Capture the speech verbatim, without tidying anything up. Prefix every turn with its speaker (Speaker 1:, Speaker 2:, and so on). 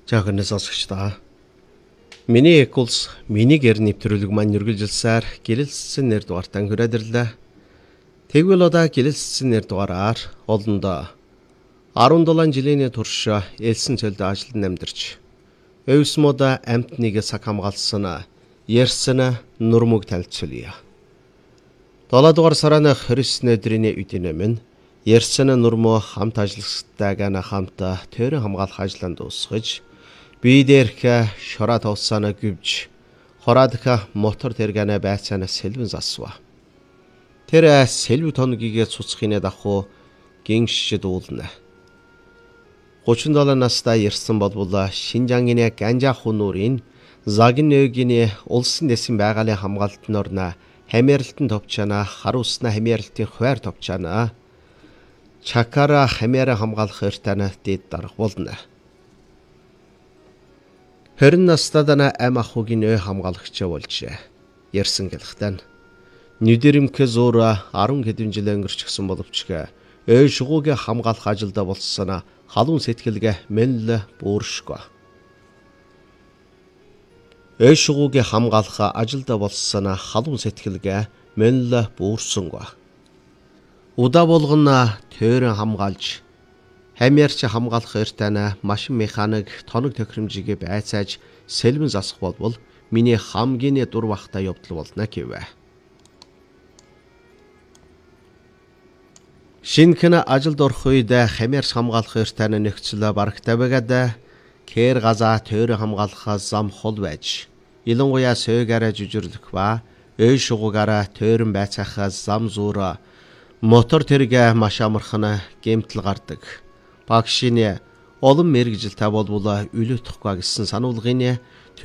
Speaker 1: Жаахан сонсогчдоо. Миний экулс миний гэр нэвтрүүлэг маань үргэлжилсээр гэрэлссэн нэр дугаартан хүрээдэрлээ. Тэгвэл одоо гэрэлссэн нэр дугаараар олондоо арван дулаан жилийн турш элсэн цөлд ажиллан амьдарч өвсмөдө амтныг саг хамгаалсан ярьсан нурмог талцуулъя. долоо дугаар сарын хорьсон өдрийн үдийн өмнө ярьсан нурмоо хамт ажиллагчтайгаа хамт тойрон хамгаалах ажланд дуусгаж бидэрх шороо товсана гүвж хораадха мотор тэргэнэ байцаана сэлвэн засва. Тэр сэлв тоногийг цуцхинэ давхуу гиншид уулна. гучин долоо настай ирсэн болбол Шинжаангийн Ганжа хунуурын Загинöгийн улсын дэсийн байгалийн хамгаалтноор на хамиаралтын товчаана харуусна хамиаралтын хуваар товчаана чакара хамиараа хамгаалах эртэнэ дэд дарга болно. Хорин настадана ам ахугийн ой хамгаалагч болжээ. Ярьсан гэлхтэн. Нүдэрэмх зуура арван хэдэн жил өнгөрчихсөн боловч ой шугуугийн хамгаалах ажилда болсон халуун сэтгэлгээ мэнл бууршгүй. Ой шугуугийн хамгаалах ажилда болсон халуун сэтгэлгээ мэнл буурсангүй. Удаа болгоно тойрон хамгаалж хамиарч хамгаалах эртэнэ машин механик тоног тохиромжийг байцааж сэлвэн засах болбол миний хамгийн дур бахтай явдал болно гэвэ. Шинхэн ажилд орох үед хамиарч хамгаалах эртэнэ нөхцөл барагтай байгаад кэр газа тойрон хамгаалах зам хол байж илэнгуяа сөөгаараа жүжирлэх ба ой шугуугаараа тойрон байцаах зам зуура мотор тэрэг маш амархан гэмтэл гардаг. Багшийн олон мэрэгжилтэй болбол үлээтхгүй гэсэн сануулгын